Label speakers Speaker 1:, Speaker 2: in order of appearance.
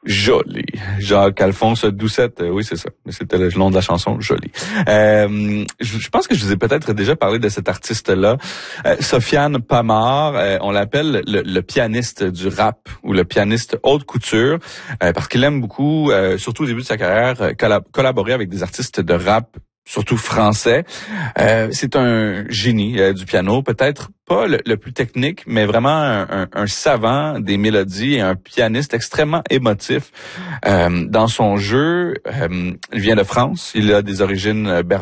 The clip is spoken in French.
Speaker 1: Jolie. Jacques-Alphonse Doucette, oui, c'est ça. C'était le nom de la chanson, Jolie. Je pense que je vous ai peut-être déjà parlé de cet artiste-là. Sofiane Pamart, on l'appelle le pianiste du rap ou le pianiste haute couture, parce qu'il aime beaucoup, surtout au début de sa carrière, collaborer avec des artistes de rap, surtout français. C'est un génie du piano, peut-être pas le plus technique, mais vraiment un savant des mélodies et un pianiste extrêmement émotif dans son jeu. Il vient de France, il a des origines